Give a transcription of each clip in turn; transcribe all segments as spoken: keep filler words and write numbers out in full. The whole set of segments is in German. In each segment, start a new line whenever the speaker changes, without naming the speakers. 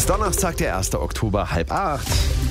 ist Donnerstag, der erste Oktober, halb acht.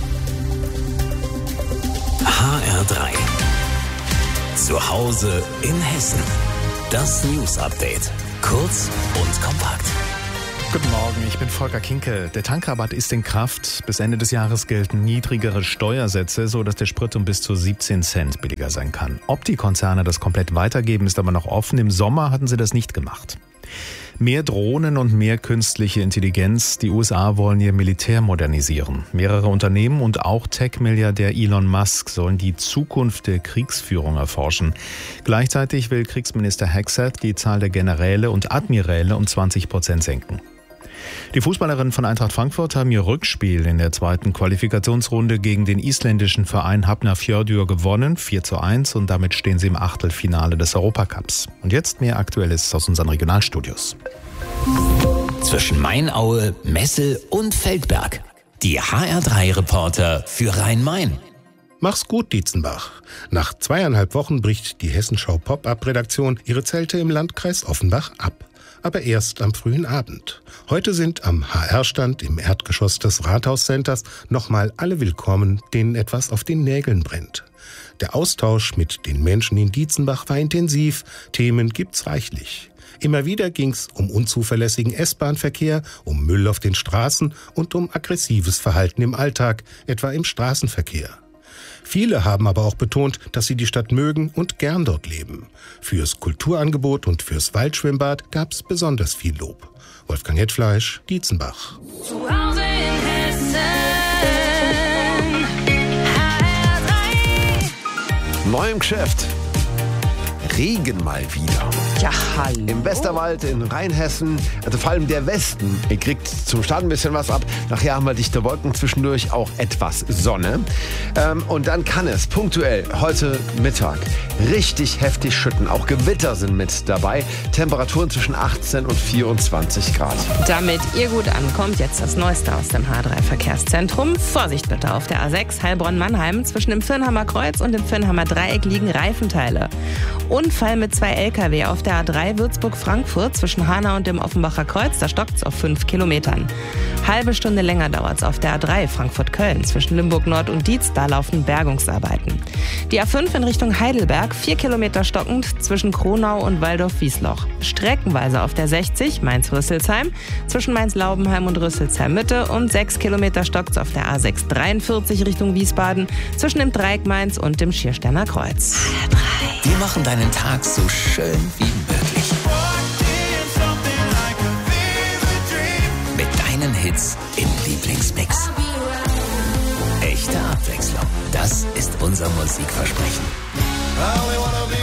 H R drei. Zu Hause in Hessen. Das News Update. Kurz und kompakt.
Guten Morgen, ich bin Volker Kinkel. Der Tankrabatt ist in Kraft. Bis Ende des Jahres gelten niedrigere Steuersätze, sodass der Sprit um bis zu siebzehn Cent billiger sein kann. Ob die Konzerne das komplett weitergeben, ist aber noch offen. Im Sommer hatten sie das nicht gemacht. Mehr Drohnen und mehr künstliche Intelligenz. Die U S A wollen ihr Militär modernisieren. Mehrere Unternehmen und auch Tech-Milliardär Elon Musk sollen die Zukunft der Kriegsführung erforschen. Gleichzeitig will Kriegsminister Hegseth die Zahl der Generäle und Admiräle um zwanzig Prozent senken. Die Fußballerinnen von Eintracht Frankfurt haben ihr Rückspiel in der zweiten Qualifikationsrunde gegen den isländischen Verein Hafnarfjörður gewonnen, vier zu eins, und damit stehen sie im Achtelfinale des Europacups. Und jetzt mehr Aktuelles aus unseren Regionalstudios.
Zwischen Mainaue, Messel und Feldberg. Die H R drei Reporter für Rhein-Main.
Mach's gut, Dietzenbach. Nach zweieinhalb Wochen bricht die Hessenschau Pop-Up-Redaktion ihre Zelte im Landkreis Offenbach ab. Aber erst am frühen Abend. Heute sind am H R-Stand im Erdgeschoss des Rathauscenters nochmal alle willkommen, denen etwas auf den Nägeln brennt. Der Austausch mit den Menschen in Dietzenbach war intensiv, Themen gibt's reichlich. Immer wieder ging's um unzuverlässigen S-Bahn-Verkehr, um Müll auf den Straßen und um aggressives Verhalten im Alltag, etwa im Straßenverkehr. Viele haben aber auch betont, dass sie die Stadt mögen und gern dort leben. Fürs Kulturangebot und fürs Waldschwimmbad gab's besonders viel Lob. Wolfgang Hetfleisch, Dietzenbach.
Zu Hause in Hessen. H R drei.
Neu im Geschäft. Regen mal wieder.
Ja, hallo.
Im Westerwald, in Rheinhessen, also vor allem der Westen, ihr kriegt zum Start ein bisschen was ab. Nachher haben wir dichte Wolken, zwischendurch auch etwas Sonne. Ähm, und dann kann es punktuell heute Mittag richtig heftig schütten. Auch Gewitter sind mit dabei. Temperaturen zwischen achtzehn und vierundzwanzig Grad.
Damit ihr gut ankommt, jetzt das Neueste aus dem H drei Verkehrszentrum. Vorsicht bitte, auf der A sechs Heilbronn-Mannheim zwischen dem Viernhammer Kreuz und dem Viernhammer Dreieck liegen Reifenteile. Unfall mit zwei L K W auf der A drei Würzburg-Frankfurt zwischen Hanau und dem Offenbacher Kreuz, da stockt's auf fünf Kilometern. Halbe Stunde länger dauert's auf der A drei Frankfurt-Köln zwischen Limburg-Nord und Dietz, da laufen Bergungsarbeiten. Die A fünf in Richtung Heidelberg, vier Kilometer stockend zwischen Kronau und Waldorf-Wiesloch. Streckenweise auf der sechzig Mainz-Rüsselsheim zwischen Mainz-Laubenheim und Rüsselsheim-Mitte und sechs Kilometer stockt's auf der A sechs dreiundvierzig Richtung Wiesbaden zwischen dem Dreieck Mainz und dem Schiersterner Kreuz.
H R drei. Wir machen deinen Tag so schön wie möglich. Mit deinen Hits im Lieblingsmix. Echte Abwechslung. Das ist unser Musikversprechen.